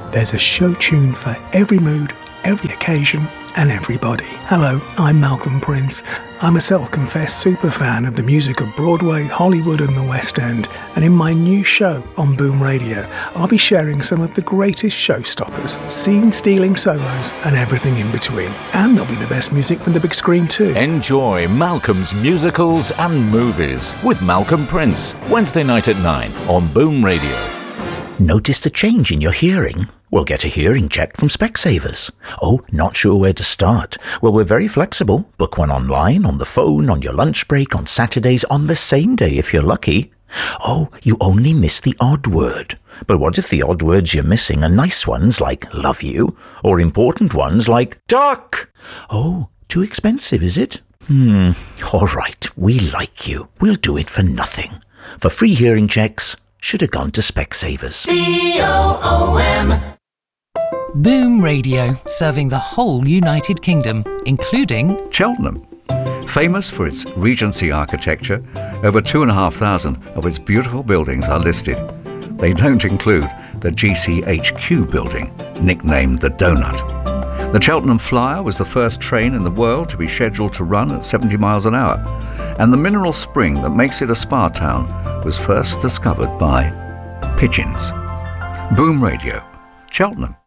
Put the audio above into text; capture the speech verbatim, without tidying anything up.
There's a show tune for every mood, every occasion, and everybody. Hello, I'm Malcolm Prince. I'm a self-confessed superfan of the music of Broadway, Hollywood and the West End, and in my new show on Boom Radio, I'll be sharing some of the greatest showstoppers, scene-stealing solos, and everything in between. And there'll be the best music from the big screen too. Enjoy Malcolm's Musicals and Movies with Malcolm Prince, Wednesday night at nine on Boom Radio. Noticed a change in your hearing? Well, get a hearing check from Specsavers. Oh, not sure where to start? Well, we're very flexible. Book one online, on the phone, on your lunch break, on Saturdays, on the same day if you're lucky. Oh, you only miss the odd word. But what if the odd words you're missing are nice ones like love you, or important ones like duck? Oh, too expensive, is it? Hmm, all right, we like you. We'll do it for nothing. For free hearing checks, should have gone to Specsavers. B O O M Boom Radio, serving the whole United Kingdom, including Cheltenham. Famous for its Regency architecture, over two and a half thousand of its beautiful buildings are listed. They don't include the G C H Q building, nicknamed the Donut. The Cheltenham Flyer was the first train in the world to be scheduled to run at seventy miles an hour, and the mineral spring that makes it a spa town was first discovered by pigeons. Boom Radio, Cheltenham.